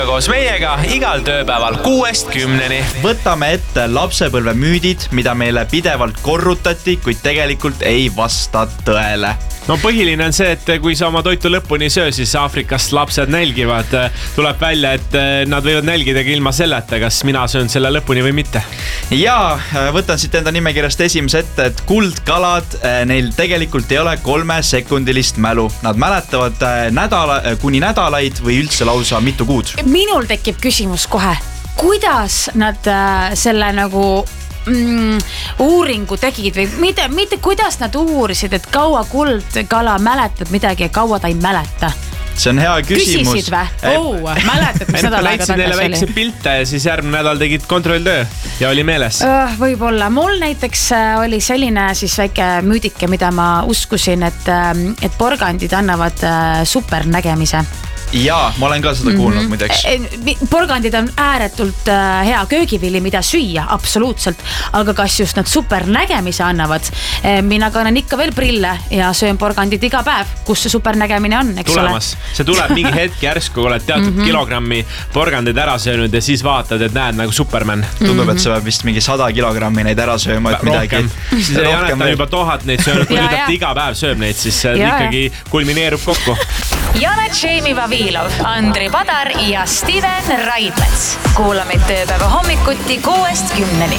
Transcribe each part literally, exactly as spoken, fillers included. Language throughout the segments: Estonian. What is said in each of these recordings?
ikka koos meiega igal tööpäeval kuuest kümneni. Võtame ette lapsepõlve müüdid, mida meile pidevalt korrutati, kuid tegelikult ei vasta tõele. No põhiline on see, et kui sa oma toitu lõpuni söö, siis Aafrikast lapsed nälgivad. Tuleb välja, et nad võivad nälgidagi ilma selleta, kas mina söön selle lõpuni või mitte. Ja võtan siit enda nimekirjast esimese ette, et kuldkalad, neil tegelikult ei ole kolmesekundilist mälu. Nad mäletavad nädala, kuni nädalaid või üldse lausa mitu kuud. Minul tekib küsimus kohe, kuidas nad äh, selle nagu mm, uuringu tegid või mitte, mitte kuidas nad uurisid, et kaua kuldkala mäletab midagi ja kaua ta ei mäleta. See on hea küsimus. Küsisid vä? Oh, mäletad, mis nädal aega tagasi neile väikse pilte ja siis järgmine nädal tegid kontrolltöö ja oli meeles. Uh, võib-olla. Mul näiteks oli selline siis väike müüdike, mida ma uskusin, et, et porgandid annavad supernägemise. Jaa, ma olen ka seda kuulnud mm-hmm. muideks. Porgandid on ääretult hea köögivili, mida süüa, absoluutselt. Aga kas just nad supernägemise annavad? Mina kannan ikka veel prille ja söön porgandid iga päev, kus see supernägemine on, eks Tulemas. Ole? See tuleb mingi hetk järsku, kui oled teatud mm-hmm. kilogrammi porgandid ära söönud ja siis vaatad, et näed nagu Superman. Tundub, mm-hmm. et see peab vist mingi sada kilogrammi neid ära sööma, et midagi. Siis ei anneta juba tohat neid söönud, kui nüüd, et iga päev sööb neid, siis ja, ikkagi ja. kulmineerub kokku. Janet Jamie Vavilov, Andri Padar ja Steven Raidmets. Kuula meid tööpäeva hommikuti kuuest kümneni.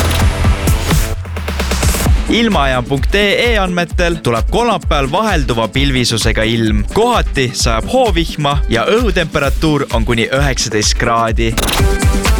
Ilmajaam punkt ee andmetel tuleb kolmapäeval vahelduva pilvisusega ilm. Kohati sajab hoovihma ja õhutemperatuur on kuni üheksateist kraadi.